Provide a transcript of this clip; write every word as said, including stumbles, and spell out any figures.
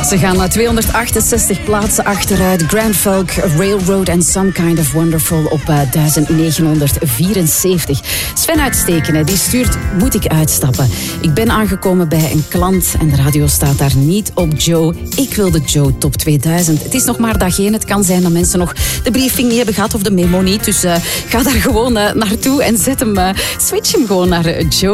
Ze gaan naar tweehonderdachtenzestig plaatsen achteruit. Grand Folk, Railroad en Some Kind of Wonderful op uh, duizend negenhonderdvierenzeventig. Sven Uitstekenen, die stuurt, moet ik uitstappen? Ik ben aangekomen bij een klant en de radio staat daar niet op Joe. Ik wil de Joe Top tweeduizend. Het is nog maar dag één. Het kan zijn dat mensen nog de briefing niet hebben gehad of de memo niet. Dus uh, ga daar gewoon uh, naartoe en zet hem, uh, switch hem gewoon naar uh, Joe.